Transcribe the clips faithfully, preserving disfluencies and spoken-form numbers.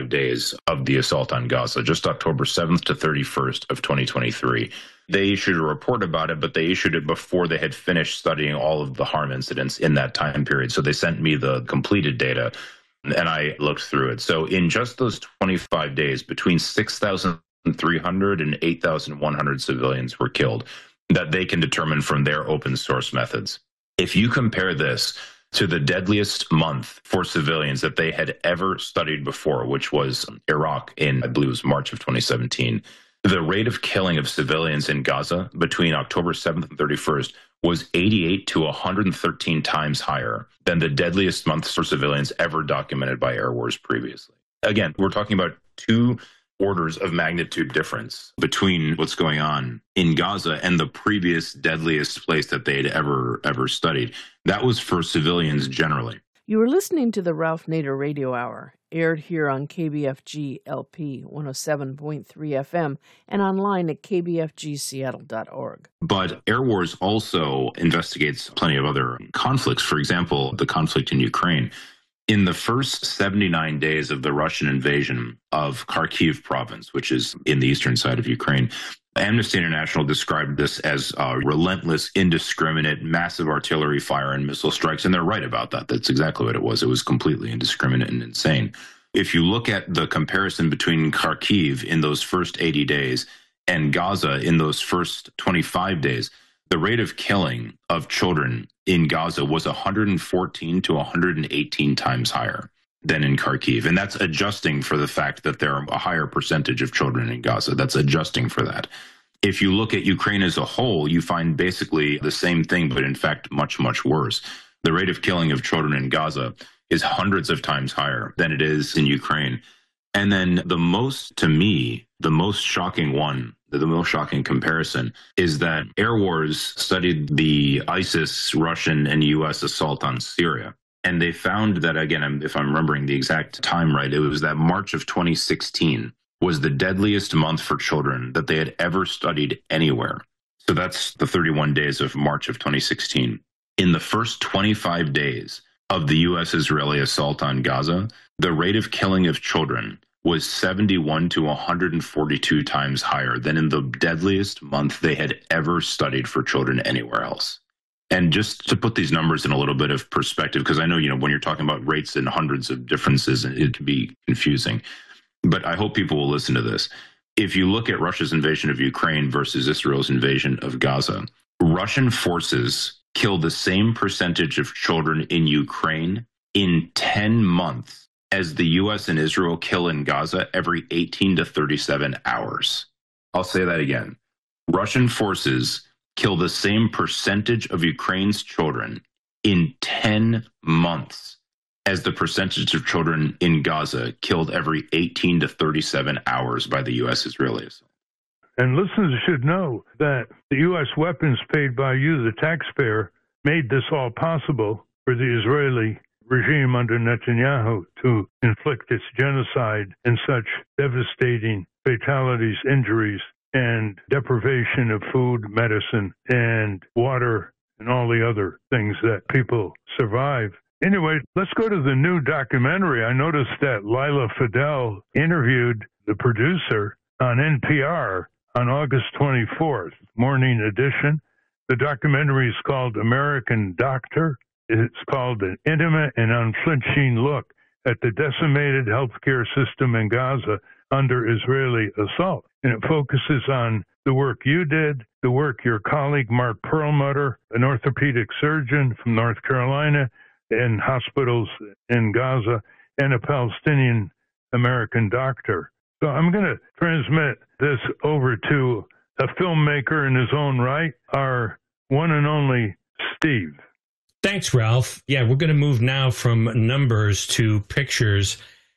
days of the assault on Gaza, just October seventh to thirty-first of twenty twenty-three. They issued a report about it, but they issued it before they had finished studying all of the harm incidents in that time period. So they sent me the completed data, and I looked through it. So in just those twenty-five days, between six thousand three hundred and eight thousand one hundred civilians were killed that they can determine from their open source methods. If you compare this to the deadliest month for civilians that they had ever studied before, which was Iraq in, I believe it was March of twenty seventeen, the rate of killing of civilians in Gaza between October seventh and thirty-first was eighty-eight to one hundred thirteen times higher than the deadliest months for civilians ever documented by Air Wars previously. Again, we're talking about two orders of magnitude difference between what's going on in Gaza and the previous deadliest place that they'd ever, ever studied. That was for civilians generally. You were listening to the Ralph Nader Radio Hour, aired here on K B F G L P one oh seven point three F M and online at k b f g seattle dot org. But Air Wars also investigates plenty of other conflicts. For example, the conflict in Ukraine. In the first seventy-nine days of the Russian invasion of Kharkiv province, which is in the eastern side of Ukraine, Amnesty International described this as uh, relentless, indiscriminate, massive artillery fire and missile strikes, and they're right about that. That's exactly what it was. It was completely indiscriminate and insane. If you look at the comparison between Kharkiv in those first eighty days and Gaza in those first twenty-five days, the rate of killing of children in Gaza was one hundred fourteen to one hundred eighteen times higher than in Kharkiv. And that's adjusting for the fact that there are a higher percentage of children in Gaza. That's adjusting for that. If you look at Ukraine as a whole, you find basically the same thing, but in fact, much, much worse. The rate of killing of children in Gaza is hundreds of times higher than it is in Ukraine. And then the most, to me, the most shocking one, the most shocking comparison is that Air Wars studied the ISIS, Russian, and U S assault on Syria. And they found that, again, if I'm remembering the exact time right, it was that March of twenty sixteen was the deadliest month for children that they had ever studied anywhere. So that's the thirty-one days of March of twenty sixteen. In the first twenty-five days of the U S-Israeli assault on Gaza, the rate of killing of children was seventy-one to one hundred forty-two times higher than in the deadliest month they had ever studied for children anywhere else. And just to put these numbers in a little bit of perspective, because I know, you know, when you're talking about rates and hundreds of differences, it can be confusing. But I hope people will listen to this. If you look at Russia's invasion of Ukraine versus Israel's invasion of Gaza, Russian forces killed the same percentage of children in Ukraine in ten months as the U S and Israel kill in Gaza every eighteen to thirty-seven hours. I'll say that again. Russian forces kill the same percentage of Ukraine's children in ten months as the percentage of children in Gaza killed every eighteen to thirty-seven hours by the U S-Israeli assault. And listeners should know that the U S weapons paid by you, the taxpayer, made this all possible for the Israeli regime under Netanyahu to inflict its genocide and such devastating fatalities, injuries, and deprivation of food, medicine, and water, and all the other things that people survive. Anyway, let's go to the new documentary. I noticed that Lila Fidel interviewed the producer on N P R on August twenty-fourth, morning edition. The documentary is called American Doctor. It's called An Intimate and Unflinching Look at the Decimated Healthcare System in Gaza under Israeli Assault. And it focuses on the work you did, the work your colleague Mark Perlmutter, an orthopedic surgeon from North Carolina, in hospitals in Gaza, and a Palestinian American doctor. So I'm going to transmit this over to a filmmaker in his own right, our one and only Steve. Thanks, Ralph. Yeah, we're going to move now from numbers to pictures,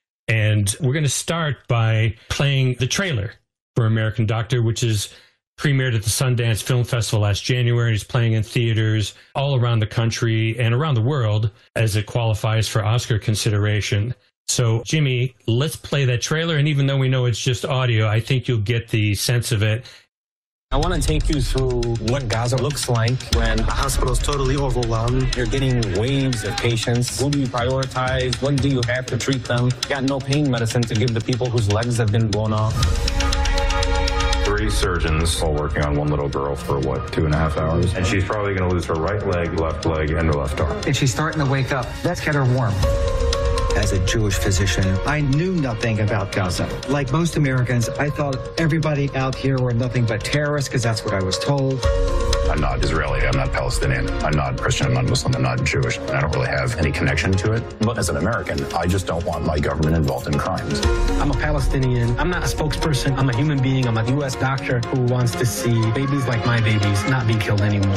and we're going to start by playing the trailer for American Doctor, which is premiered at the Sundance Film Festival last January. He's playing in theaters all around the country and around the world as it qualifies for Oscar consideration. So, Jimmy, let's play that trailer. And even though we know it's just audio, I think you'll get the sense of it. I want to take you through what Gaza looks like when a hospital is totally overwhelmed. You're getting waves of patients. Who do you prioritize? What do you have to treat them? You got no pain medicine to give the people whose legs have been blown off. Three surgeons all working on one little girl for, what, two and a half hours? And she's probably going to lose her right leg, left leg, and her left arm. And she's starting to wake up. Let's get her warm. As a Jewish physician, I knew nothing about Gaza. Like most Americans, I thought everybody out here were nothing but terrorists because that's what I was told. I'm not Israeli, I'm not Palestinian, I'm not Christian, I'm not Muslim, I'm not Jewish. I don't really have any connection to it. But as an American, I just don't want my government involved in crimes. I'm a Palestinian. I'm not a spokesperson. I'm a human being. I'm a U S doctor who wants to see babies like my babies not be killed anymore.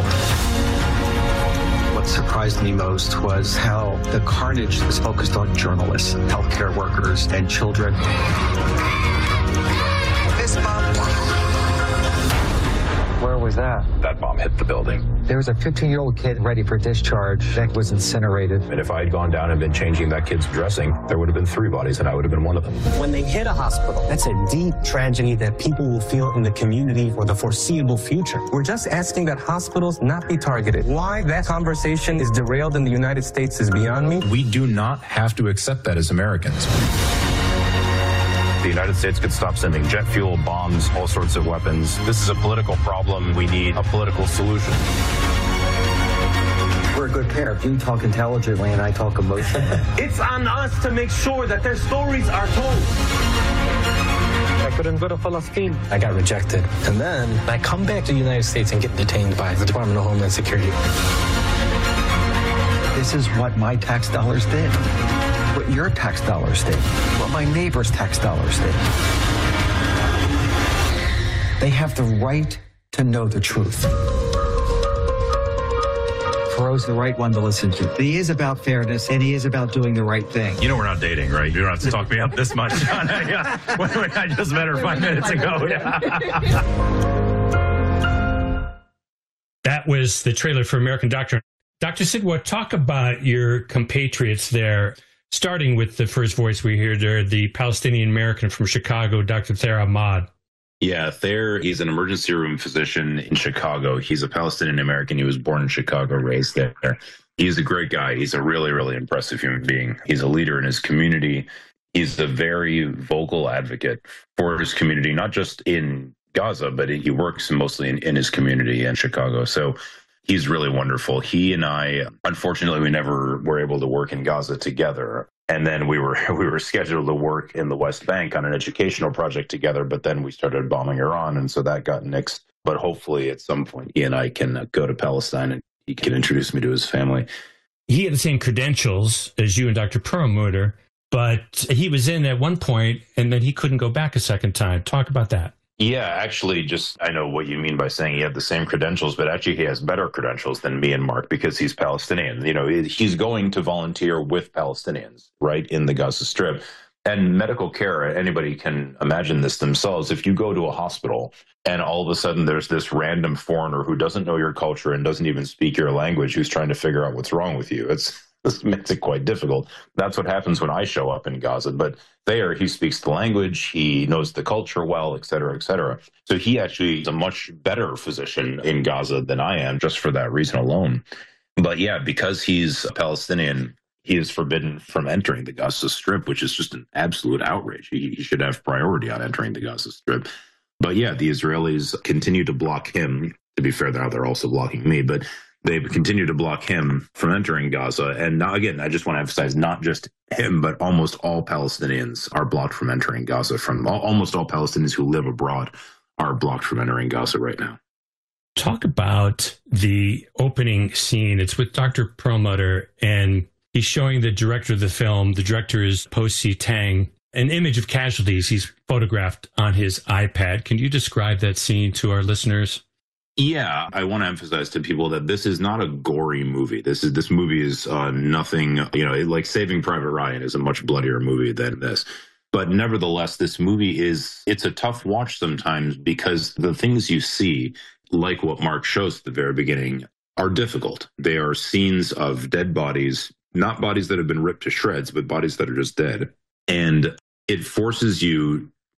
What surprised me most was how the carnage was focused on journalists, healthcare workers, and children. This bomb. Where was that? That bomb hit the building. There was a fifteen-year-old kid ready for discharge that was incinerated. And if I had gone down and been changing that kid's dressing, there would have been three bodies, and I would have been one of them. When they hit a hospital, that's a deep tragedy that people will feel in the community for the foreseeable future. We're just asking that hospitals not be targeted. Why that conversation is derailed in the United States is beyond me. We do not have to accept that as Americans. The United States could stop sending jet fuel, bombs, all sorts of weapons. This is a political problem. We need a political solution. We're a good pair. If you talk intelligently and I talk emotionally. It's on us to make sure that their stories are told. I couldn't go to Palestine. I got rejected. And then I come back to the United States and get detained by the Department of Homeland Security. This is what my tax dollars did. What your tax dollars did. What my neighbor's tax dollars did. They have the right to know the truth. Thoreau's the right one to listen to. He is about fairness, and he is about doing the right thing. You know we're not dating, right? You don't have to talk me up this much. Yeah. I just met her five minutes ago. Yeah. That was the trailer for American Doctor. Doctor Sidwa, talk about your compatriots there, starting with the first voice we hear there, the Palestinian American from Chicago, Doctor Thayer Ahmad. Yeah, Thayer, he's an emergency room physician in Chicago. He's a Palestinian American. He was born in Chicago, raised there. He's a great guy. He's a really, really impressive human being. He's a leader in his community. He's a very vocal advocate for his community, not just in Gaza, but he works mostly in, in his community in Chicago. So he's really wonderful. He and I, unfortunately, we never were able to work in Gaza together. And then we were we were scheduled to work in the West Bank on an educational project together, but then we started bombing Iran, and so that got nixed. But hopefully at some point he and I can go to Palestine and he can introduce me to his family. He had the same credentials as you and Doctor Perlmutter, but he was in at one point and then he couldn't go back a second time. Talk about that. Yeah, actually, just I know what you mean by saying he had the same credentials, but actually he has better credentials than me and Mark because he's Palestinian. You know, he's going to volunteer with Palestinians, right, in the Gaza Strip. And medical care, anybody can imagine this themselves. If you go to a hospital and all of a sudden there's this random foreigner who doesn't know your culture and doesn't even speak your language who's trying to figure out what's wrong with you, it's this makes it quite difficult. That's what happens when I show up in Gaza. But there, he speaks the language, he knows the culture well, et cetera, et cetera. So he actually is a much better physician in Gaza than I am, just for that reason alone. But yeah, because he's a Palestinian, he is forbidden from entering the Gaza Strip, which is just an absolute outrage. He, he should have priority on entering the Gaza Strip. But yeah, the Israelis continue to block him. To be fair, now they're also blocking me, but they continue to block him from entering Gaza. And now, again, I just want to emphasize not just him, but almost all Palestinians are blocked from entering Gaza. From almost all Palestinians who live abroad are blocked from entering Gaza right now. Talk about the opening scene. It's with Doctor Perlmutter, and he's showing the director of the film. The director is Po Si Tang. An image of casualties he's photographed on his iPad. Can you describe that scene to our listeners? Yeah, I want to emphasize to people that this is not a gory movie. This is this movie is uh, nothing, you know, like Saving Private Ryan is a much bloodier movie than this. But nevertheless, this movie is, it's a tough watch sometimes because the things you see, like what Mark shows at the very beginning, are difficult. They are scenes of dead bodies, not bodies that have been ripped to shreds, but bodies that are just dead. And it forces you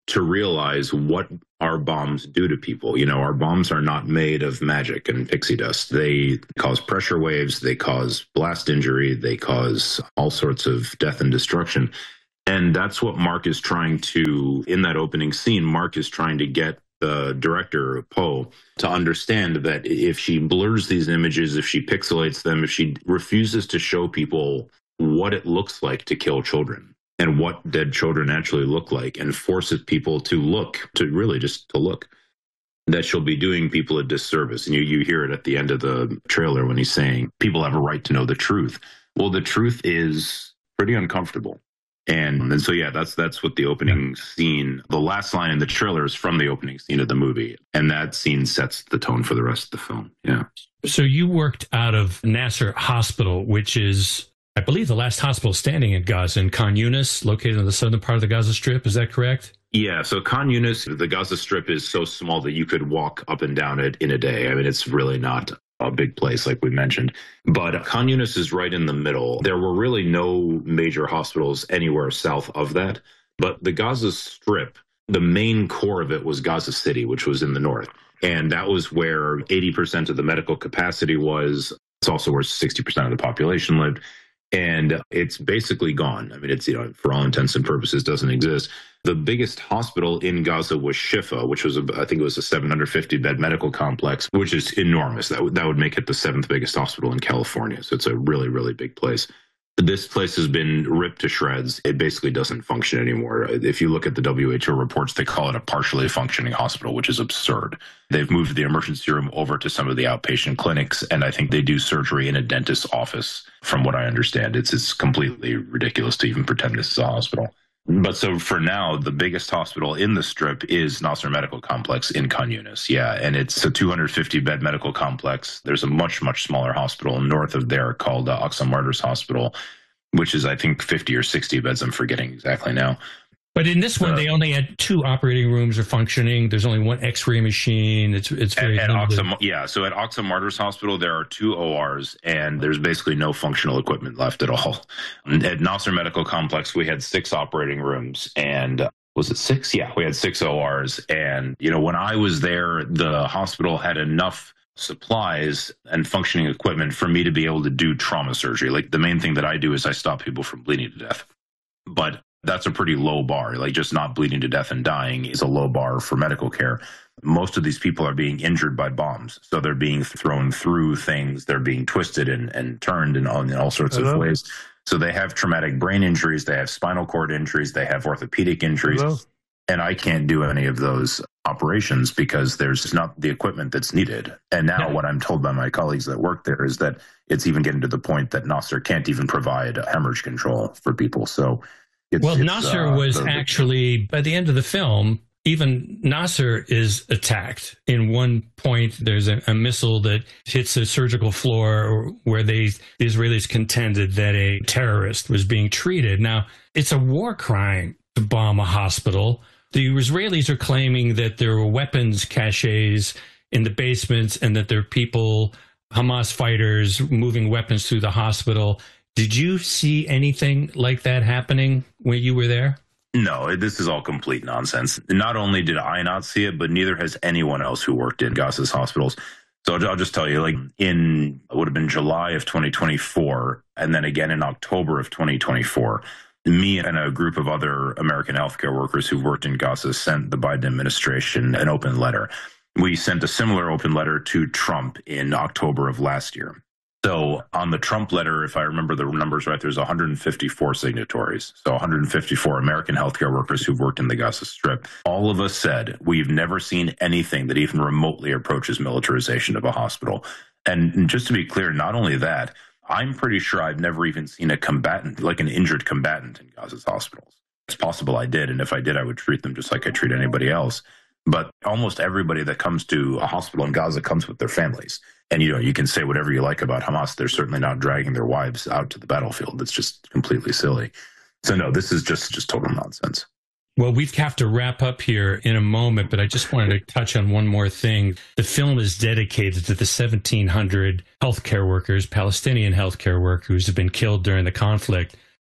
to realize what our bombs do to people. You know, our bombs are not made of magic and pixie dust. They cause pressure waves, they cause blast injury, they cause all sorts of death and destruction. And that's what Mark is trying to, in that opening scene, Mark is trying to get the director, Poe, to understand that if she blurs these images, if she pixelates them, if she refuses to show people what it looks like to kill children and what dead children actually look like, and forces people to look, to really just to look, that she'll be doing people a disservice. And you, you hear it at the end of the trailer when he's saying, people have a right to know the truth. Well, the truth is pretty uncomfortable. And, and so, yeah, that's that's what the opening scene, the last line in the trailer is from the opening scene of the movie. And that scene sets the tone for the rest of the film. Yeah. So you worked out of Nasser Hospital, which is, I believe, the last hospital standing in Gaza, in Khan Yunis, located on the southern part of the Gaza Strip. Is that correct? Yeah. So Khan Yunis, the Gaza Strip is so small that you could walk up and down it in a day. I mean, it's really not a big place, like we mentioned. But Khan Yunis is right in the middle. There were really no major hospitals anywhere south of that. But the Gaza Strip, the main core of it was Gaza City, which was in the north. And that was where eighty percent of the medical capacity was. It's also where sixty percent of the population lived. And it's basically gone. I mean, it's, you know, for all intents and purposes, doesn't exist. The biggest hospital in Gaza was Shifa, which was, a, I think it was a seven hundred fifty bed medical complex, which is enormous. That, w- that would make it the seventh biggest hospital in California. So it's a really, really big place. This place has been ripped to shreds. It basically doesn't function anymore. If you look at the W H O reports, they call it a partially functioning hospital, which is absurd. They've moved the emergency room over to some of the outpatient clinics, and I think they do surgery in a dentist's office, from what I understand. It's, it's completely ridiculous to even pretend this is a hospital. But so for now, the biggest hospital in the Strip is Nasser Medical Complex in Khan Yunis. Yeah, and it's a two hundred fifty bed medical complex. There's a much, much smaller hospital north of there called uh, Aqsa Martyrs Hospital, which is, I think, fifty or sixty beds. I'm forgetting exactly now. But in this one, uh, they only had two operating rooms are functioning. There's only one X-ray machine. It's it's very at, at Aqsa, yeah. So at Aqsa Martyrs Hospital, there are two O Rs, and there's basically no functional equipment left at all. At Nasser Medical Complex, we had six operating rooms, and was it six? Yeah, we had six O Rs. And you know, when I was there, the hospital had enough supplies and functioning equipment for me to be able to do trauma surgery. Like, the main thing that I do is I stop people from bleeding to death. But that's a pretty low bar. Like, just not bleeding to death and dying is a low bar for medical care. Most of these people are being injured by bombs. So they're being thrown through things. They're being twisted and, and turned in all, in all sorts Hello? of ways. So they have traumatic brain injuries. They have spinal cord injuries. They have orthopedic injuries. Hello? And I can't do any of those operations because there's not the equipment that's needed. And now yeah. what I'm told by my colleagues that work there is that it's even getting to the point that Nasser can't even provide hemorrhage control for people. So It's, well, it's, Nasser uh, was the, actually, by the end of the film, even Nasser is attacked. In one point, there's a, a missile that hits a surgical floor where they, the Israelis contended that a terrorist was being treated. Now, it's a war crime to bomb a hospital. The Israelis are claiming that there were weapons caches in the basements and that there are people, Hamas fighters, moving weapons through the hospital. Did you see anything like that happening when you were there? No, this is all complete nonsense. Not only did I not see it, but neither has anyone else who worked in Gaza's hospitals. So I'll just tell you, like, in, it would have been July of twenty twenty-four, and then again in October of twenty twenty-four, me and a group of other American healthcare workers who worked in Gaza sent the Biden administration an open letter. We sent a similar open letter to Trump in October of last year. So on the Trump letter, if I remember the numbers right, there's one hundred fifty-four signatories. So one hundred fifty-four American healthcare workers who've worked in the Gaza Strip. All of us said we've never seen anything that even remotely approaches militarization of a hospital. And just to be clear, not only that, I'm pretty sure I've never even seen a combatant, like an injured combatant in Gaza's hospitals. It's possible I did, and if I did, I would treat them just like I treat anybody else. But almost everybody that comes to a hospital in Gaza comes with their families. And, you know, you can say whatever you like about Hamas. They're certainly not dragging their wives out to the battlefield. It's just completely silly. So, no, this is just, just total nonsense. Well, we have to wrap up here in a moment, but I just wanted to touch on one more thing. The film is dedicated to the seventeen hundred healthcare workers, Palestinian healthcare workers who have been killed during the conflict.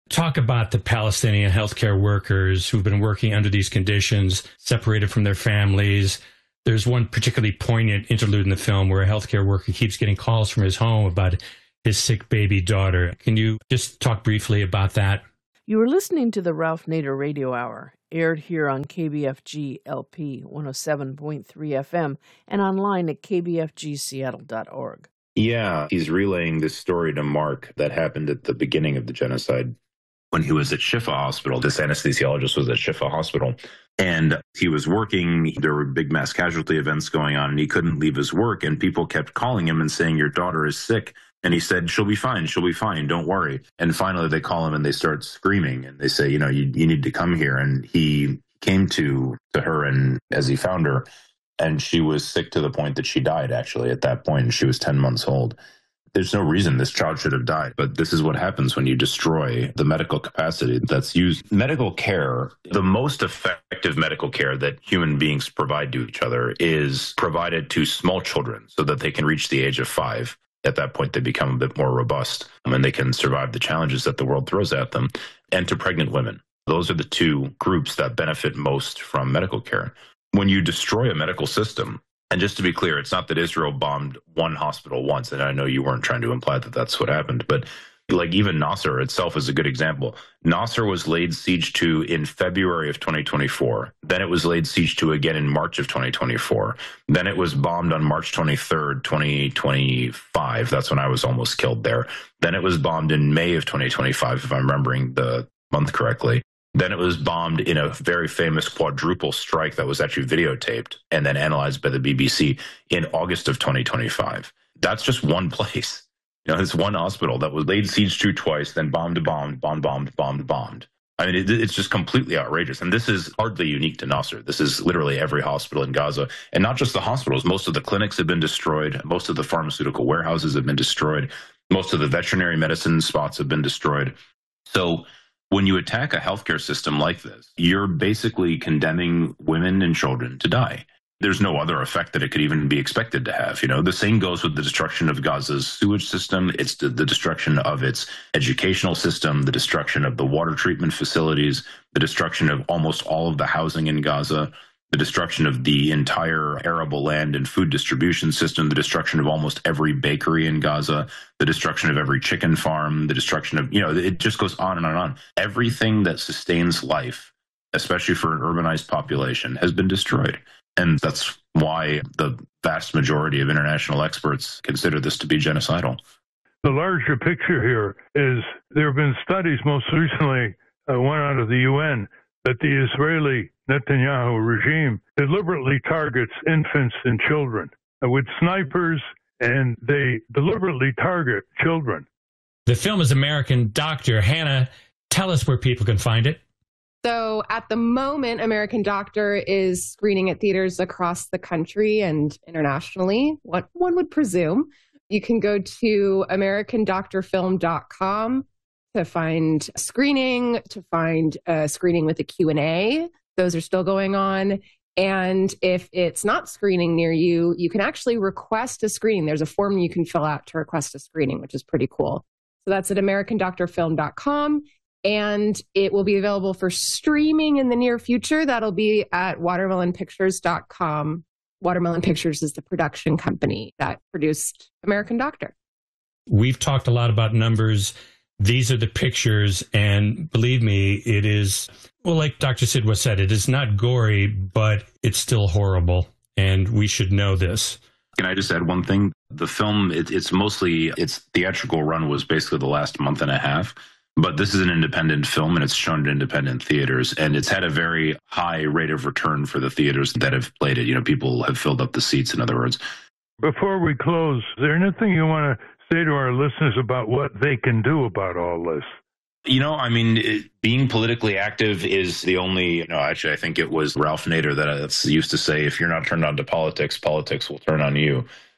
talk about the Palestinian healthcare workers who've been working under these conditions, separated from their families. There's one particularly poignant interlude in the film where a healthcare worker keeps getting calls from his home about his sick baby daughter. Can you just talk briefly about that? You were listening to the Ralph Nader Radio Hour, aired here on K B F G L P one oh seven point three F M and online at k b f g seattle dot org. Yeah, he's relaying this story to Mark that happened at the beginning of the genocide when he was at Shifa Hospital. This anesthesiologist was at Shifa Hospital, and he was working. There were big mass casualty events going on, and he couldn't leave his work, and people kept calling him and saying, your daughter is sick. And he said, she'll be fine. She'll be fine. Don't worry. And finally, they call him and they start screaming. And they say, you know, you, you need to come here. And he came to, to her and as he found her, and she was sick to the point that she died, actually, at that point. And she was ten months old. There's no reason this child should have died. But this is what happens when you destroy the medical capacity that's used. Medical care, the most effective medical care that human beings provide to each other is provided to small children so that they can reach the age of five. At that point, they become a bit more robust and they can survive the challenges that the world throws at them, and to pregnant women. Those are the two groups that benefit most from medical care. When you destroy a medical system, and just to be clear, it's not that Israel bombed one hospital once, and I know you weren't trying to imply that that's what happened, but like even Nasser itself is a good example. Nasser was laid siege to in February of twenty twenty-four. Then it was laid siege to again in March of twenty twenty-four. Then it was bombed on March twenty-third, twenty twenty-five. That's when I was almost killed there. Then it was bombed in May of twenty twenty-five, if I'm remembering the month correctly. Then it was bombed in a very famous quadruple strike that was actually videotaped and then analyzed by the B B C in August of twenty twenty-five. That's just one place. You know, this one hospital that was laid siege to twice, then bombed, bombed, bombed, bombed, bombed, bombed. I mean, it, it's just completely outrageous. And this is hardly unique to Nasser. This is literally every hospital in Gaza. And not just the hospitals. Most of the clinics have been destroyed. Most of the pharmaceutical warehouses have been destroyed. Most of the veterinary medicine spots have been destroyed. So when you attack a healthcare system like this, you're basically condemning women and children to die. There's no other effect that it could even be expected to have. You know, the same goes with the destruction of Gaza's sewage system. It's the, the destruction of its educational system, the destruction of the water treatment facilities, the destruction of almost all of the housing in Gaza, the destruction of the entire arable land and food distribution system, the destruction of almost every bakery in Gaza, the destruction of every chicken farm, the destruction of, you know, it just goes on and on and on. Everything that sustains life, especially for an urbanized population, has been destroyed. And that's why the vast majority of international experts consider this to be genocidal. The larger picture here is there have been studies, most recently uh, one out of the U N, that the Israeli Netanyahu regime deliberately targets infants and children uh, with snipers, and they deliberately target children. The film is American Doctor. Hannah, tell us where people can find it. So at the moment, American Doctor is screening at theaters across the country and internationally, what one would presume. You can go to american doctor film dot com to find screening, to find a screening with a Q and A. Those are still going on. And if it's not screening near you, you can actually request a screening. There's a form you can fill out to request a screening, which is pretty cool. So that's at american doctor film dot com. And it will be available for streaming in the near future. That'll be at watermelon pictures dot com. Watermelon Pictures is the production company that produced American Doctor. We've talked a lot about numbers. These are the pictures. And believe me, it is, well, like Doctor Sidwa said, it is not gory, but it's still horrible. And we should know this. Can I just add one thing? The film, it, it's mostly, its theatrical run was basically the last month and a half. But this is an independent film, and it's shown in independent theaters, and it's had a very high rate of return for the theaters that have played it. You know, people have filled up the seats, in other words. Before we close, is there anything you want to say to our listeners about what they can do about all this? You know, I mean, it, being politically active is the only, you know, actually, I think it was Ralph Nader that used to say, if you're not turned on to politics, politics will turn on you.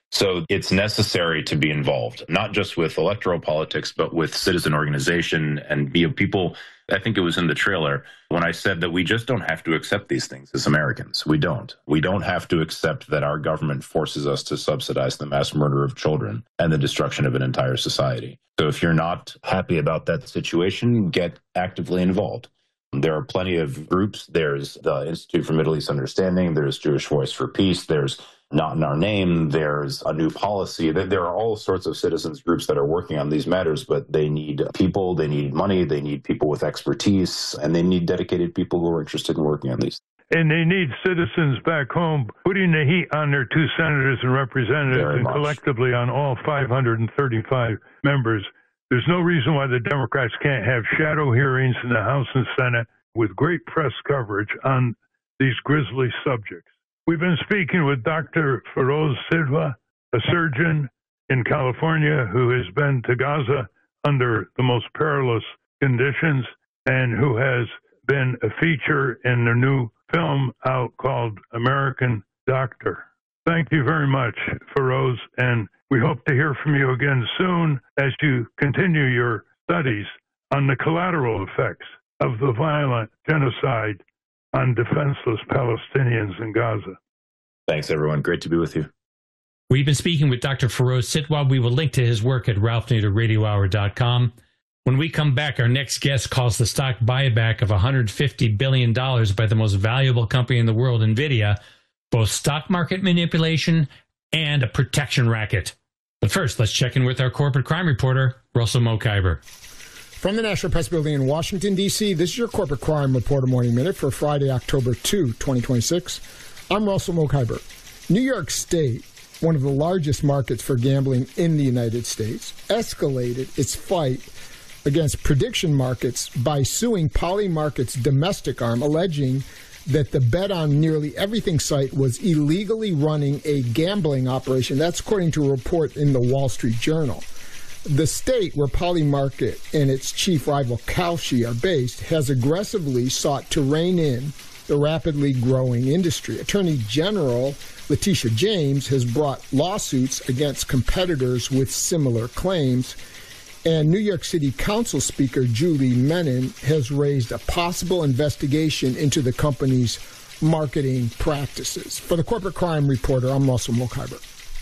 So it's necessary to be involved, not just with electoral politics, but with citizen organization and you know, people. I think it was in the trailer when I said that we just don't have to accept these things as Americans. We don't. We don't have to accept that our government forces us to subsidize the mass murder of children and the destruction of an entire society. So if you're not happy about that situation, get actively involved. There are plenty of groups. There's the Institute for Middle East Understanding. There's Jewish Voice for Peace. There's Not in Our Name. There's A New Policy. There are all sorts of citizens groups that are working on these matters, but they need people, they need money, they need people with expertise, and they need dedicated people who are interested in working on these. And they need citizens back home putting the heat on their two senators and representatives Very and much. collectively on all five hundred thirty-five members. There's no reason why the Democrats can't have shadow hearings in the House and Senate with great press coverage on these grisly subjects. We've been speaking with Doctor Feroz Sidhwa, a surgeon in California who has been to Gaza under the most perilous conditions and who has been a feature in the new film out called American Doctor. Thank you very much, Feroz, and we hope to hear from you again soon as you continue your studies on the collateral effects of the violent genocide on defenseless Palestinians in Gaza. Thanks, everyone. Great to be with you. We've been speaking with Doctor Feroz Sidhwa. We will link to his work at ralph nader radio hour dot com. When we come back, our next guest calls the stock buyback of one hundred fifty billion dollars by the most valuable company in the world, NVIDIA, both stock market manipulation and a protection racket. But first, let's check in with our corporate crime reporter, Russell Mokhiber. From the National Press Building in Washington, D C, this is your Corporate Crime Reporter Morning Minute for Friday, October second, twenty twenty-six. I'm Russell Mokhiber. New York State, one of the largest markets for gambling in the United States, escalated its fight against prediction markets by suing Polymarket's domestic arm, alleging that the Bet on Nearly Everything site was illegally running a gambling operation. That's according to a report in the Wall Street Journal. The state where Polymarket and its chief rival Kalshi are based has aggressively sought to rein in the rapidly growing industry. Attorney General Letitia James has brought lawsuits against competitors with similar claims, and New York City Council Speaker Julie Menin has raised a possible investigation into the company's marketing practices. For the Corporate Crime Reporter, I'm Russell Mokhiber.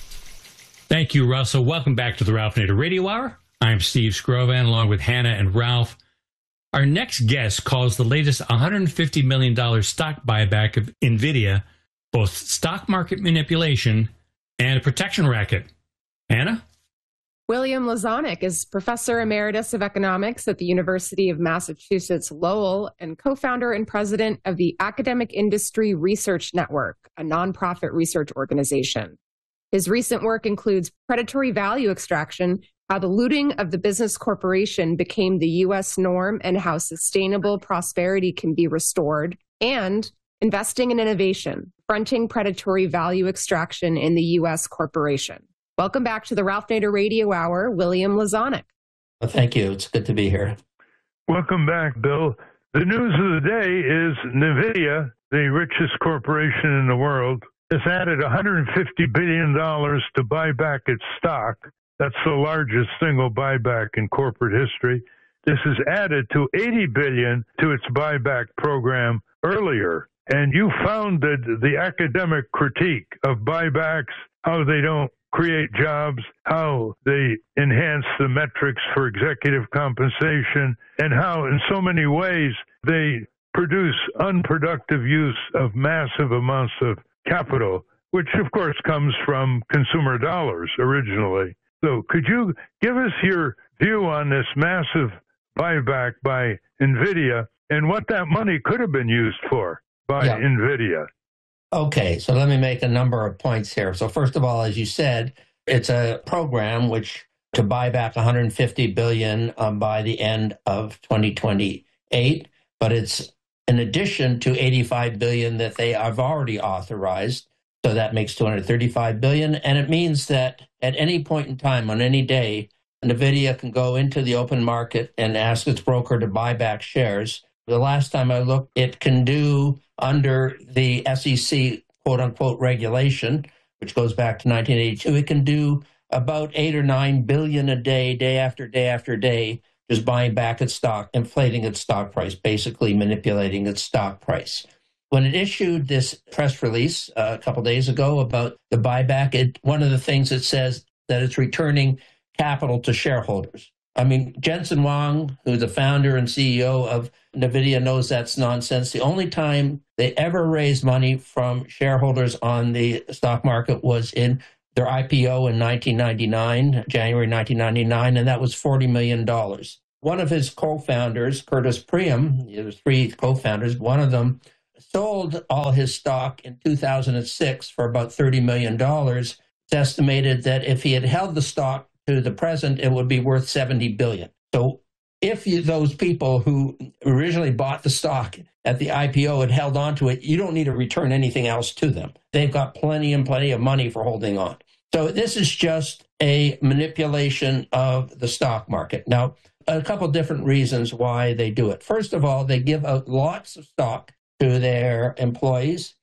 Thank you, Russell. Welcome back to the Ralph Nader Radio Hour. I'm Steve Skrovan, along with Hannah and Ralph. Our next guest calls the latest one hundred fifty million dollars stock buyback of NVIDIA both stock market manipulation and a protection racket. Hannah? William Lazonick is Professor Emeritus of Economics at the University of Massachusetts Lowell and co-founder and president of the Academic Industry Research Network, a nonprofit research organization. His recent work includes predatory value extraction, how the looting of the business corporation became the U S norm and how sustainable prosperity can be restored, and investing in innovation, fronting predatory value extraction in the U S corporation. Welcome back to the Ralph Nader Radio Hour, William Lazonick. Well, thank you. It's good to be here. Welcome back, Bill. The news of the day is NVIDIA, the richest corporation in the world, has added one hundred fifty billion dollars to buy back its stock. That's the largest single buyback in corporate history. This is added to eighty billion dollars to its buyback program earlier. And you founded the academic critique of buybacks, how they don't create jobs, how they enhance the metrics for executive compensation, and how in so many ways they produce unproductive use of massive amounts of capital, which of course comes from consumer dollars originally. So could you give us your view on this massive buyback by NVIDIA and what that money could have been used for by yeah. NVIDIA? Okay, so let me make a number of points here. So first of all, as you said, it's a program which to buy back one hundred fifty billion dollars um, by the end of twenty twenty-eight, but it's in addition to eighty-five billion dollars that they have already authorized. So that makes two hundred thirty-five billion dollars. And it means that at any point in time, on any day, NVIDIA can go into the open market and ask its broker to buy back shares. The last time I looked, it can do under the S E C quote-unquote regulation which goes back to nineteen eighty-two, it can do about eight or nine billion a day, day after day after day, just buying back its stock, inflating its stock price, basically manipulating its stock price. When it issued this press release uh, a couple days ago about the buyback, it, one of the things it says that it's returning capital to shareholders. I mean, Jensen Huang, who's the founder and C E O of NVIDIA, knows that's nonsense. The only time they ever raised money from shareholders on the stock market was in their I P O in nineteen ninety-nine, January nineteen ninety-nine, and that was forty million dollars. One of his co-founders, Curtis Priam, there were three co-founders, one of them sold all his stock in two thousand six for about thirty million dollars. It's estimated that if he had held the stock to the present, it would be worth seventy billion dollars. So if you, those people who originally bought the stock at the I P O had held on to it, you don't need to return anything else to them. They've got plenty and plenty of money for holding on. So this is just a manipulation of the stock market. Now, a couple different reasons why they do it. First of all, they give out lots of stock to their employees.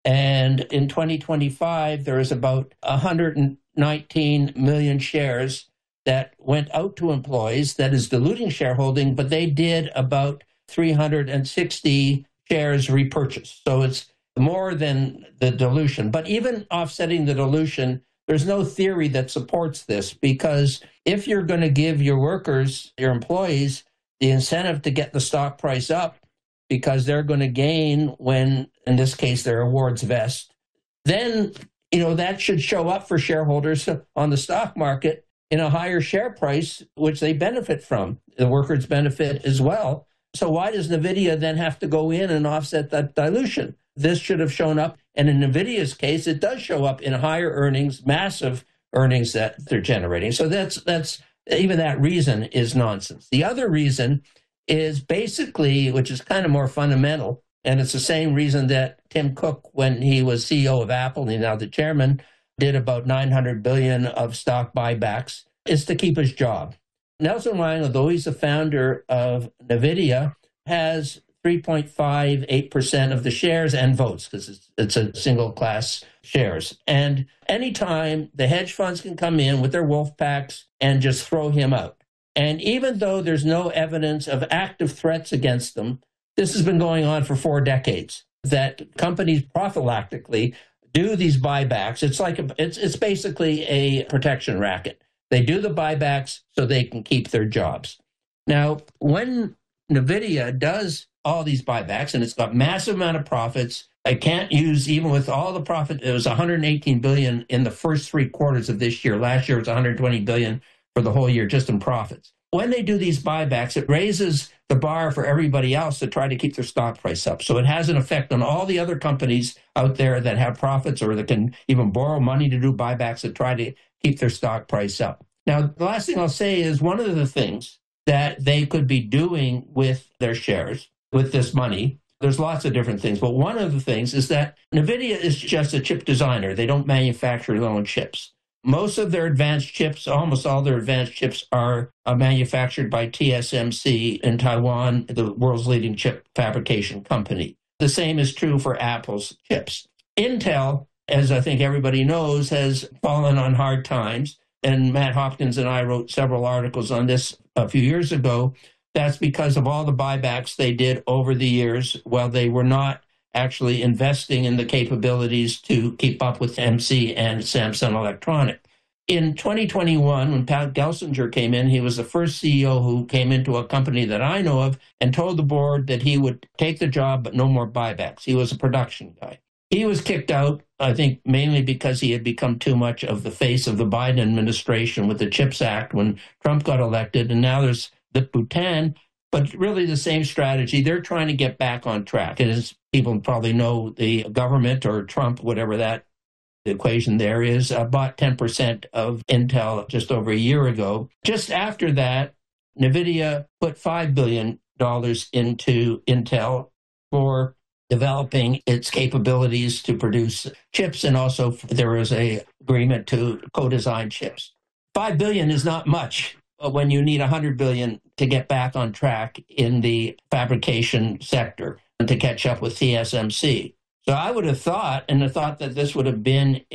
And in twenty twenty-five, there is about one hundred nineteen million shares that went out to employees. That is diluting shareholding, but they did about three hundred sixty shares repurchased. So it's more than the dilution. But even offsetting the dilution, there's no theory that supports this, because if you're going to give your workers, your employees, the incentive to get the stock price up because they're going to gain when, in this case, their awards vest, then, you know, that should show up for shareholders on the stock market in a higher share price, which they benefit from. The workers benefit as well. So why does NVIDIA then have to go in and offset that dilution? This should have shown up. And in NVIDIA's case, it does show up in higher earnings, massive earnings that they're generating. So that's that's even that reason is nonsense. The other reason is basically, which is kind of more fundamental, and it's the same reason that Tim Cook, when he was C E O of Apple, and now the chairman, did about nine hundred billion dollars of stock buybacks, is to keep his job. Nelson Wang, although he's the founder of NVIDIA, has three point five eight percent of the shares and votes, because it's, it's a single class shares. And anytime the hedge funds can come in with their wolf packs and just throw him out. And even though there's no evidence of active threats against them, this has been going on for four decades, that companies prophylactically do these buybacks. It's like a, it's it's basically a protection racket. They do the buybacks so they can keep their jobs. Now, when NVIDIA does all these buybacks, and it's got massive amount of profits, I can't use, even with all the profit, it was one hundred eighteen billion dollars in the first three quarters of this year. Last year it was one hundred twenty billion dollars for the whole year just in profits. When they do these buybacks, it raises the bar for everybody else to try to keep their stock price up. So it has an effect on all the other companies out there that have profits or that can even borrow money to do buybacks to try to keep their stock price up. Now, the last thing I'll say is one of the things that they could be doing with their shares, with this money, there's lots of different things, but one of the things is that NVIDIA is just a chip designer. They don't manufacture their own chips. Most of their advanced chips, almost all their advanced chips, are uh, manufactured by T S M C in Taiwan, the world's leading chip fabrication company. The same is true for Apple's chips. Intel, as I think everybody knows, has fallen on hard times. And Matt Hopkins and I wrote several articles on this a few years ago. That's because of all the buybacks they did over the years while they were not actually investing in the capabilities to keep up with M C and Samsung Electronics. In twenty twenty-one, when Pat Gelsinger came in, he was the first C E O who came into a company that I know of and told the board that he would take the job, but no more buybacks. He was a production guy. He was kicked out, I think, mainly because he had become too much of the face of the Biden administration with the CHIPS Act when Trump got elected. And now there's Lip Bhutan, but really the same strategy. They're trying to get back on track. And as people probably know, the government or Trump, whatever that the equation there is, uh, bought ten percent of Intel just over a year ago. Just after that, NVIDIA put five billion dollars into Intel for developing its capabilities to produce chips, and also there was an agreement to co-design chips. five billion dollars is not much when you need one hundred billion dollars to get back on track in the fabrication sector and to catch up with T S M C. So I would have thought, and I thought that this would have been in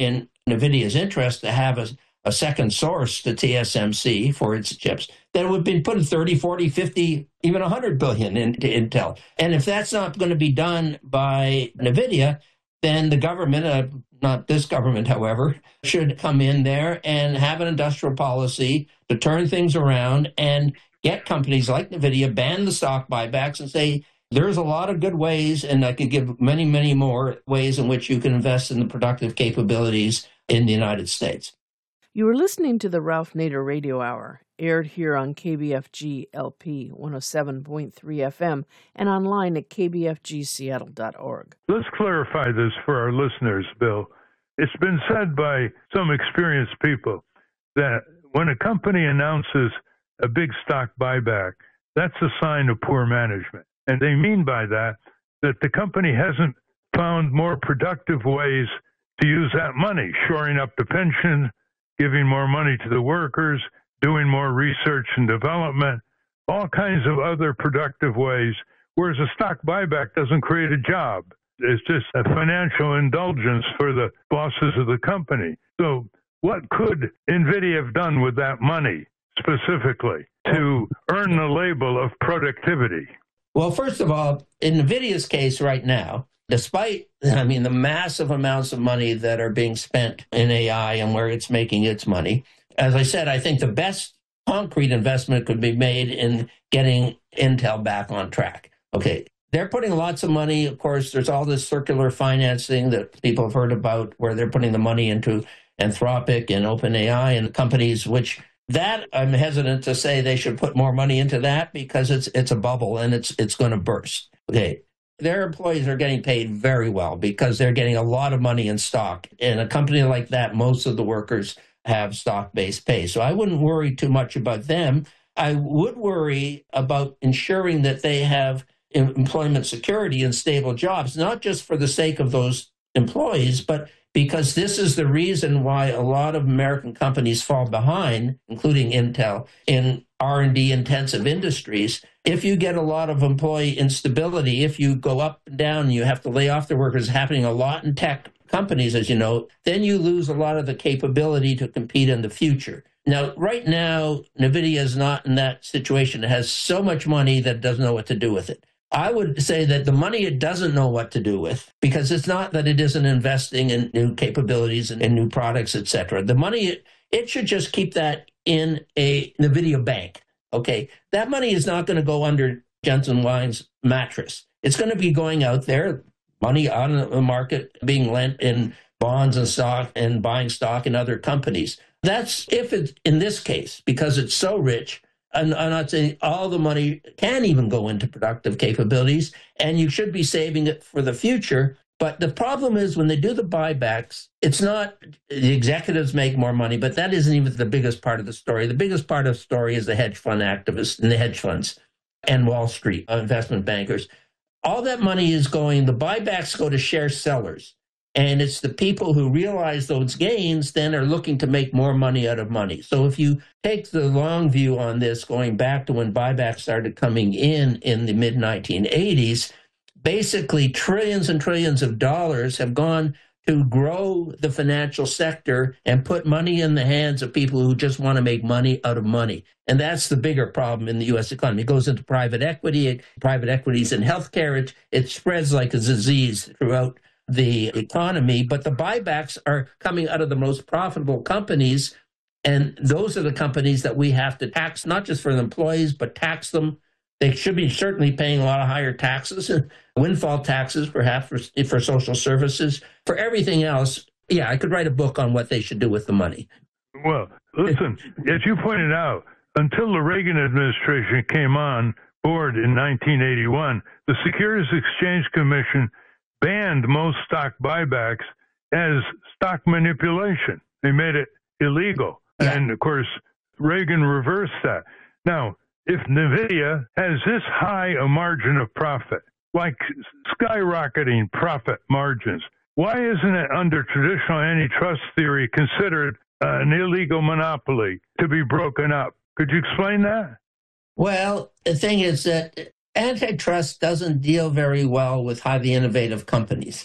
NVIDIA's interest to have a, a second source to T S M C for its chips, then it would have been putting thirty, forty, fifty, even one hundred billion into Intel. And if that's not going to be done by NVIDIA, then the government, uh, not this government, however, should come in there and have an industrial policy to turn things around and get companies like NVIDIA, ban the stock buybacks and say, there's a lot of good ways, and I could give many, many more ways in which you can invest in the productive capabilities in the United States. You were listening to the Ralph Nader Radio Hour, aired here on K B F G L P one oh seven point three F M and online at k b f g seattle dot org. Let's clarify this for our listeners, Bill. It's been said by some experienced people that when a company announces a big stock buyback, that's a sign of poor management. And they mean by that that the company hasn't found more productive ways to use that money, shoring up the pension, giving more money to the workers, doing more research and development, all kinds of other productive ways, whereas a stock buyback doesn't create a job. It's just a financial indulgence for the bosses of the company. So what could NVIDIA have done with that money specifically to earn the label of productivity? Well, first of all, in NVIDIA's case right now, despite, I mean, the massive amounts of money that are being spent in A I and where it's making its money, as I said, I think the best concrete investment could be made in getting Intel back on track. Okay, they're putting lots of money. Of course, there's all this circular financing that people have heard about where they're putting the money into Anthropic and OpenAI and companies which that I'm hesitant to say they should put more money into that because it's it's a bubble and it's it's going to burst. Okay. Their employees are getting paid very well because they're getting a lot of money in stock. In a company like that, most of the workers have stock-based pay. So I wouldn't worry too much about them. I would worry about ensuring that they have employment security and stable jobs, not just for the sake of those employees, but because this is the reason why a lot of American companies fall behind, including Intel, in R and D intensive industries. If you get a lot of employee instability, if you go up and down, you have to lay off the workers, happening a lot in tech companies, as you know, then you lose a lot of the capability to compete in the future. Now, right now, NVIDIA is not in that situation. It has so much money that it doesn't know what to do with it. I would say that the money it doesn't know what to do with, because it's not that it isn't investing in new capabilities and in new products, et cetera. The money, it, it should just keep that in a NVIDIA bank. Okay, that money is not going to go under Jensen Huang's mattress. It's going to be going out there, money on the market, being lent in bonds and stock and buying stock in other companies. That's if it's in this case, because it's so rich. And I'm not saying all the money can even go into productive capabilities, and you should be saving it for the future. But the problem is when they do the buybacks, it's not the executives make more money, but that isn't even the biggest part of the story. The biggest part of the story is the hedge fund activists and the hedge funds and Wall Street investment bankers. All that money is going, the buybacks go to share sellers. And it's the people who realize those gains then are looking to make more money out of money. So if you take the long view on this, going back to when buybacks started coming in in the mid nineteen eighties, basically trillions and trillions of dollars have gone to grow the financial sector and put money in the hands of people who just want to make money out of money. And that's the bigger problem in the U S economy. It goes into private equity, private equities in healthcare. It, it spreads like a disease throughout the economy, but the buybacks are coming out of the most profitable companies, and those are the companies that we have to tax, not just for the employees, but tax them. They should be certainly paying a lot of higher taxes, windfall taxes, perhaps for, for social services, for everything else. Yeah, I could write a book on what they should do with the money. Well, listen, as you pointed out, until the Reagan administration came on board in nineteen eighty-one, the Securities Exchange Commission banned most stock buybacks as stock manipulation. They made it illegal. Yeah. And, of course, Reagan reversed that. Now, if NVIDIA has this high a margin of profit, like skyrocketing profit margins, why isn't it under traditional antitrust theory considered uh, an illegal monopoly to be broken up? Could you explain that? Well, the thing is that antitrust doesn't deal very well with highly innovative companies.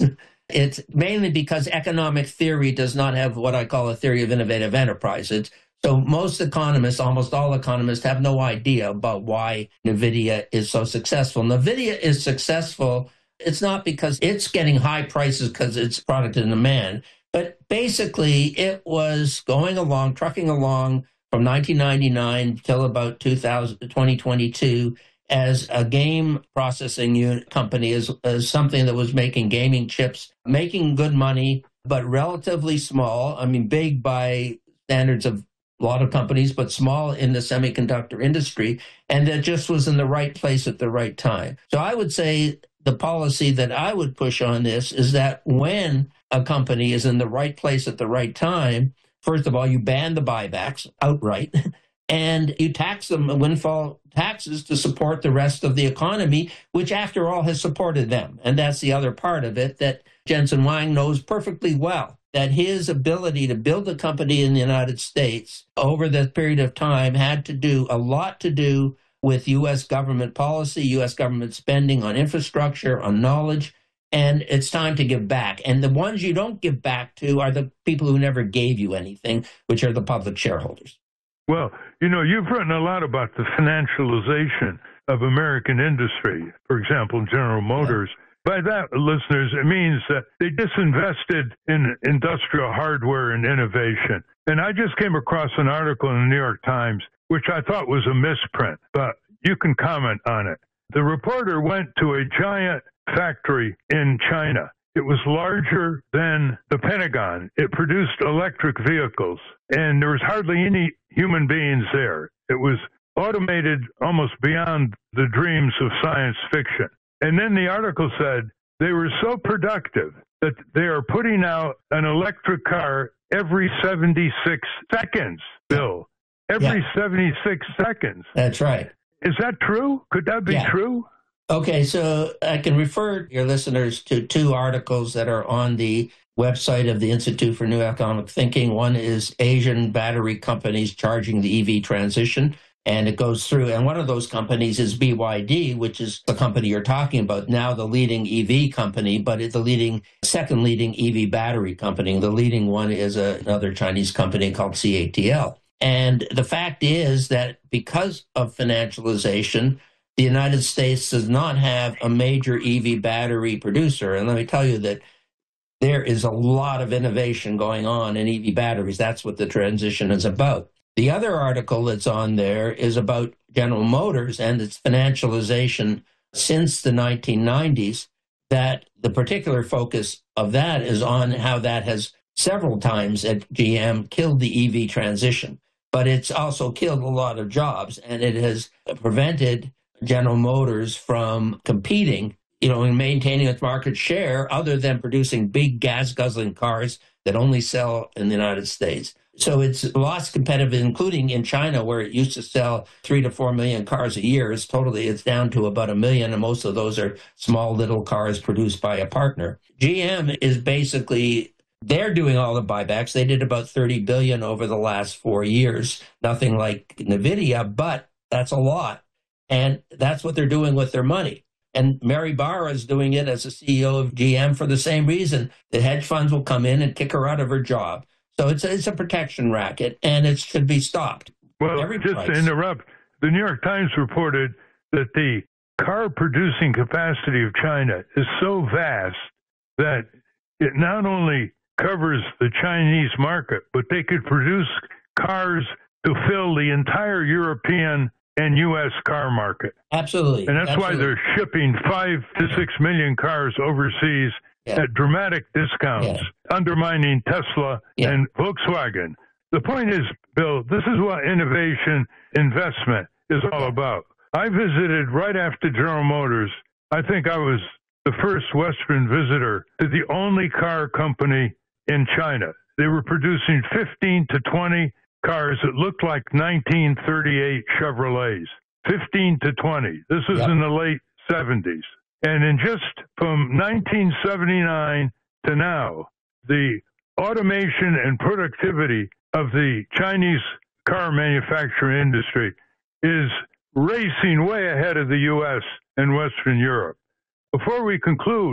It's mainly because economic theory does not have what I call a theory of innovative enterprise. It's, so most economists, almost all economists, have no idea about why NVIDIA is so successful. NVIDIA is successful. It's not because it's getting high prices because it's product in demand, but basically it was going along, trucking along from nineteen ninety-nine till about two thousand, twenty twenty-two as a game processing unit company, as, as something that was making gaming chips, making good money, but relatively small. I mean, big by standards of a lot of companies, but small in the semiconductor industry, and that just was in the right place at the right time. So I would say the policy that I would push on this is that when a company is in the right place at the right time, first of all, you ban the buybacks outright, and you tax them windfall taxes to support the rest of the economy, which after all has supported them. And that's the other part of it that Jensen Huang knows perfectly well, that his ability to build a company in the United States over that period of time had to do a lot to do with U S government policy, U S government spending on infrastructure, on knowledge, and it's time to give back. And the ones you don't give back to are the people who never gave you anything, which are the public shareholders. Well, you know, you've written a lot about the financialization of American industry, for example, General Motors. By that, listeners, it means that they disinvested in industrial hardware and innovation. And I just came across an article in the New York Times, which I thought was a misprint, but you can comment on it. The reporter went to a giant factory in China. It was larger than the Pentagon. It produced electric vehicles, and there was hardly any human beings there. It was automated almost beyond the dreams of science fiction. And then the article said they were so productive that they are putting out an electric car every seventy-six seconds, Bill. Every yeah. seventy-six seconds. That's right. Is that true? Could that be yeah. true? Okay, so I can refer your listeners to two articles that are on the website of the Institute for New Economic Thinking. One is Asian battery companies charging the E V transition, and it goes through. And one of those companies is B Y D, which is the company you're talking about, now the leading E V company, but it's the leading, second leading E V battery company. The leading one is a, another Chinese company called C A T L. And the fact is that because of financialization, the United States does not have a major E V battery producer. And let me tell you that there is a lot of innovation going on in E V batteries. That's what the transition is about. The other article that's on there is about General Motors and its financialization since the nineteen nineties, that the particular focus of that is on how that has several times at G M killed the E V transition. But it's also killed a lot of jobs, and it has prevented General Motors from competing, you know, and maintaining its market share other than producing big gas-guzzling cars that only sell in the United States. So it's lost competitive, including in China, where it used to sell three to four million cars a year. It's totally, it's down to about a million, and most of those are small little cars produced by a partner. G M is basically, they're doing all the buybacks. They did about thirty billion dollars over the last four years. Nothing like NVIDIA, but that's a lot. And that's what they're doing with their money. And Mary Barra is doing it as the C E O of G M for the same reason. The hedge funds will come in and kick her out of her job. So it's a, it's a protection racket, and it should be stopped. Well, Every just price. to interrupt, the New York Times reported that the car-producing capacity of China is so vast that it not only covers the Chinese market, but they could produce cars to fill the entire European and U S car market. Absolutely. And that's Absolutely. why they're shipping five to six million cars overseas yeah. at dramatic discounts, yeah. undermining Tesla yeah. and Volkswagen. The point is, Bill, this is what innovation investment is all about. I visited right after General Motors. I think I was the first Western visitor to the only car company in China. They were producing fifteen to twenty cars that looked like nineteen thirty-eight Chevrolets, fifteen to twenty. This was yep. in the late seventies. And in just from nineteen seventy-nine to now, the automation and productivity of the Chinese car manufacturing industry is racing way ahead of the U S and Western Europe. Before we conclude,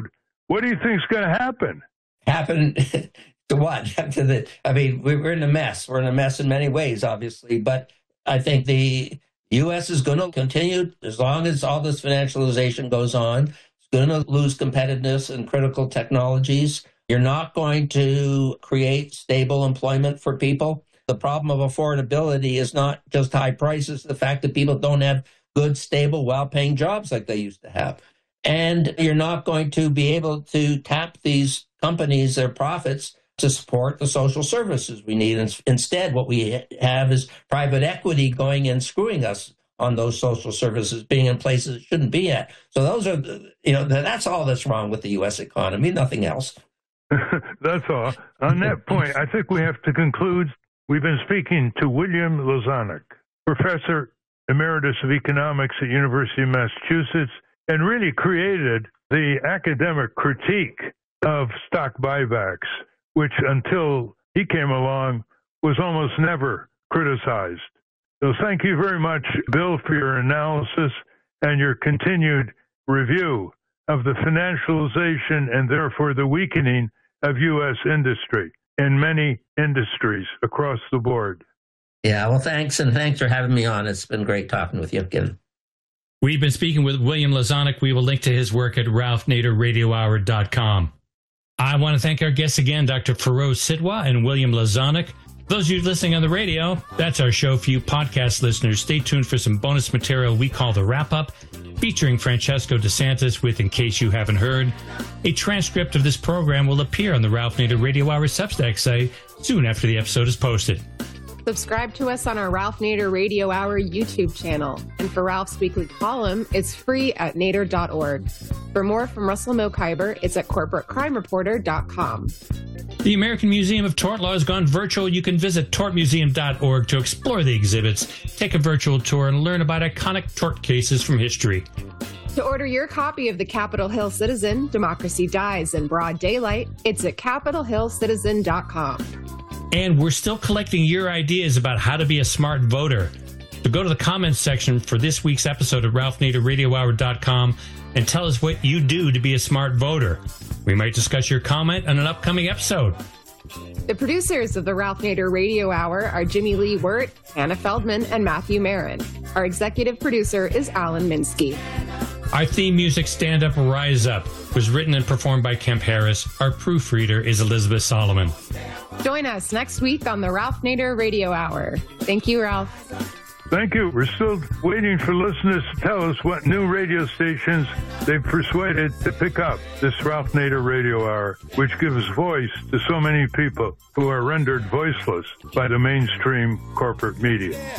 What do you think is going to happen? Happen to what? To the, I mean, we're in a mess. We're in a mess in many ways, obviously. But I think the U S is going to continue, as long as all this financialization goes on, it's going to lose competitiveness in critical technologies. You're not going to create stable employment for people. The problem of affordability is not just high prices, the fact that people don't have good, stable, well-paying jobs like they used to have. And you're not going to be able to tap these companies, their profits, to support the social services we need. Instead, what we have is private equity going and screwing us on those social services, being in places it shouldn't be at. So those are, you know, that's all that's wrong with the U S economy, nothing else. That's all. On that point, I think we have to conclude. We've been speaking to William Lozanik, Professor Emeritus of Economics at University of Massachusetts, and really created the academic critique of stock buybacks, which until he came along was almost never criticized. So thank you very much, Bill, for your analysis and your continued review of the financialization and therefore the weakening of U S industry in many industries across the board. Yeah, well, thanks, and thanks for having me on. It's been great talking with you again. We've been speaking with William Lozanik. We will link to his work at ralph nader radio hour dot com. I want to thank our guests again, Doctor Feroz Sidhwa and William Lozanik. Those of you listening on the radio, that's our show for you podcast listeners. Stay tuned for some bonus material we call The Wrap-Up, featuring Francesco DeSantis with In Case You Haven't Heard. A transcript of this program will appear on the Ralph Nader Radio Hour Substack site soon after the episode is posted. Subscribe to us on our Ralph Nader Radio Hour YouTube channel. And for Ralph's weekly column, it's free at nader dot org. For more from Russell Mokhiber, it's at corporate crime reporter dot com. The American Museum of Tort Law has gone virtual. You can visit tort museum dot org to explore the exhibits, take a virtual tour, and learn about iconic tort cases from history. To order your copy of The Capitol Hill Citizen, Democracy Dies in Broad Daylight, it's at capitol hill citizen dot com. And we're still collecting your ideas about how to be a smart voter. So go to the comments section for this week's episode at ralph nader radio hour dot com and tell us what you do to be a smart voter. We might discuss your comment on an upcoming episode. The producers of the Ralph Nader Radio Hour are Jimmy Lee Wirt, Hannah Feldman, and Matthew Marin. Our executive producer is Alan Minsky. Our theme music, Stand Up, Rise Up, was written and performed by Kemp Harris. Our proofreader is Elizabeth Solomon. Join us next week on the Ralph Nader Radio Hour. Thank you, Ralph. Thank you. We're still waiting for listeners to tell us what new radio stations they've persuaded to pick up this Ralph Nader Radio Hour, which gives voice to so many people who are rendered voiceless by the mainstream corporate media.